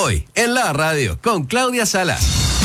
Hoy, en la radio, con Claudia Salas.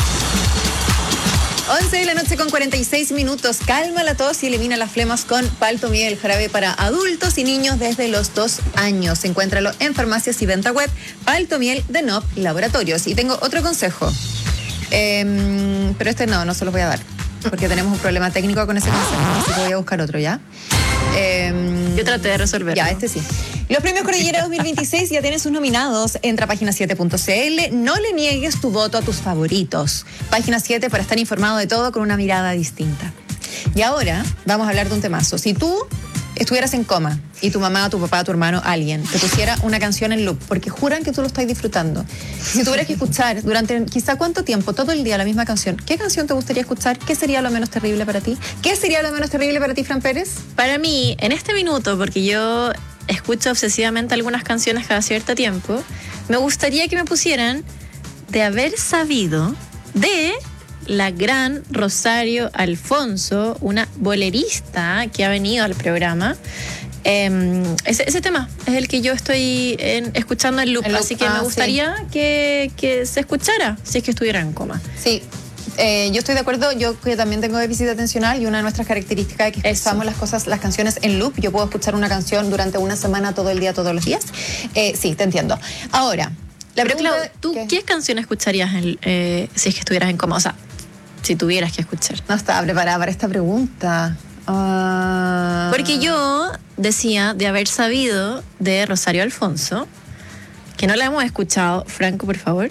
11 de la noche con 46 minutos. Calma la tos y elimina las flemas con Paltomiel, jarabe para adultos y niños desde los 2 años. Encuéntralo en farmacias y venta web. Paltomiel de NOP Laboratorios. Y tengo otro consejo. Pero este no se los voy a dar. Porque tenemos un problema técnico con ese consejo. Así que voy a buscar otro, ¿ya? Yo traté de resolverlo. Ya, este sí. Los premios Cordillera 2026 ya tienen sus nominados. Entra a página7.cl. No le niegues tu voto a tus favoritos. Página 7 para estar informado de todo con una mirada distinta. Y ahora vamos a hablar de un temazo. Si tú estuvieras en coma y tu mamá, tu papá, tu hermano, alguien te pusiera una canción en loop porque juran que tú lo estás disfrutando, si tuvieras que escuchar durante quizá cuánto tiempo, todo el día la misma canción, ¿qué canción te gustaría escuchar? ¿Qué sería lo menos terrible para ti? ¿Qué sería lo menos terrible para ti, Fran Pérez? Para mí, en este minuto, porque yo escucho obsesivamente algunas canciones cada cierto tiempo, me gustaría que me pusieran De Haber Sabido de la gran Rosario Alfonso, una bolerista que ha venido al programa. Ese tema es el que yo estoy escuchando en loop, así que me gustaría que se escuchara si es que estuviera en coma. Sí. Yo estoy de acuerdo, yo que también tengo déficit atencional y una de nuestras características es que escuchamos las canciones en loop. Yo puedo escuchar una canción durante una semana, todo el día, todos los días. Sí, te entiendo. Ahora, Pero Clau, ¿tú qué canción escucharías si es que estuvieras en coma? O sea, si tuvieras que escuchar. No estaba preparada para esta pregunta. Porque yo decía De Haber Sabido de Rosario Alfonso, que no la hemos escuchado. Franco, por favor.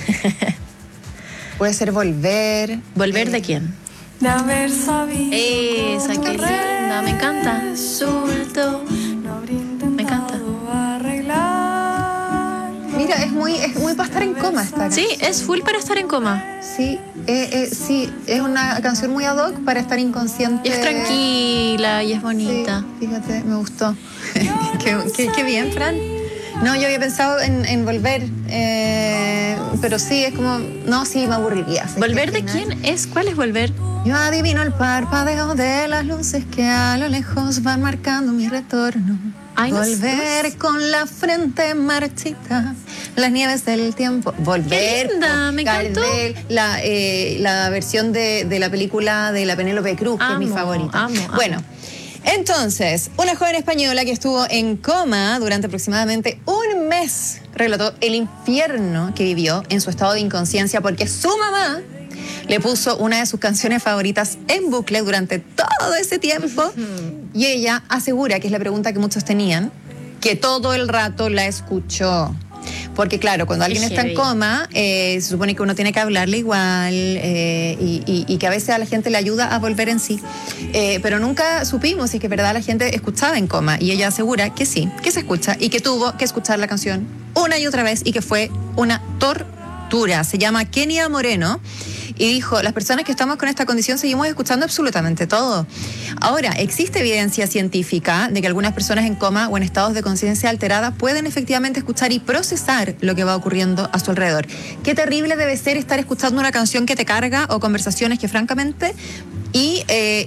Puede ser Volver. ¿Volver de quién? De haber sabido. Esa, qué linda, me encanta. Me encanta. Mira, es muy para estar en coma esta canción. Sí, es full para estar en coma. Sí, sí, es una canción muy ad hoc para estar inconsciente. Y es tranquila y es bonita. Sí, fíjate, me gustó. qué bien, Fran. No, yo había pensado en Volver, pero sí, es como... No, sí, me aburriría. ¿Volver de quién es? ¿Cuál es Volver? Yo adivino el parpadeo de las luces que a lo lejos van marcando mi retorno. Ay, Volver con la frente marchita, las nieves del tiempo. Volver. Qué linda, me encantó. La versión de la película de la Penélope Cruz, que es mi favorita. Bueno, entonces, una joven española que estuvo en coma durante aproximadamente un mes relató el infierno que vivió en su estado de inconsciencia porque su mamá le puso una de sus canciones favoritas en bucle durante todo ese tiempo y ella asegura, que es la pregunta que muchos tenían, que todo el rato la escuchó. Porque claro, cuando alguien está en coma, se supone que uno tiene que hablarle igual y que a veces a la gente le ayuda a volver en sí. Pero nunca supimos si es que verdad la gente escuchaba en coma. Y ella asegura que sí, que se escucha y que tuvo que escuchar la canción una y otra vez y que fue una tortura. Se llama Kenia Moreno y dijo, las personas que estamos con esta condición seguimos escuchando absolutamente todo. Ahora, existe evidencia científica de que algunas personas en coma o en estados de conciencia alterada pueden efectivamente escuchar y procesar lo que va ocurriendo a su alrededor. Qué terrible debe ser estar escuchando una canción que te carga o conversaciones que francamente y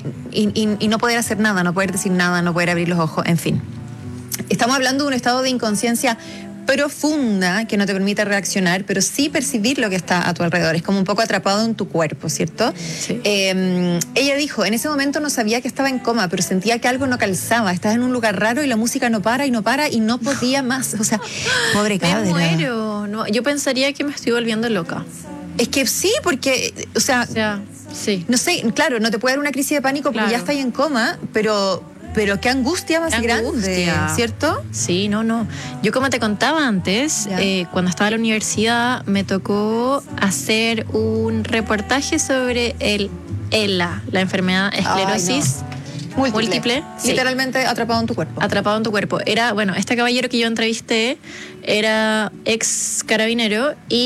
no poder hacer nada, no poder decir nada, no poder abrir los ojos, en fin. Estamos hablando de un estado de inconsciencia profunda que no te permite reaccionar, pero sí percibir lo que está a tu alrededor. Es como un poco atrapado en tu cuerpo, ¿cierto? Sí. Ella dijo, en ese momento no sabía que estaba en coma, pero sentía que algo no calzaba. Estás en un lugar raro y la música no para y no para y no podía más. O sea, pobre cabra. Me muero. No, yo pensaría que me estoy volviendo loca. Es que sí, porque, o sea, sí. No sé, claro, no te puede dar una crisis de pánico porque ya estás en coma, pero qué angustia más grande, ¿cierto? Sí, no. Yo, como te contaba antes, cuando estaba en la universidad me tocó hacer un reportaje sobre el ELA, la enfermedad esclerosis múltiple. Sí. Literalmente atrapado en tu cuerpo. Atrapado en tu cuerpo. Era, este caballero que yo entrevisté era ex carabinero y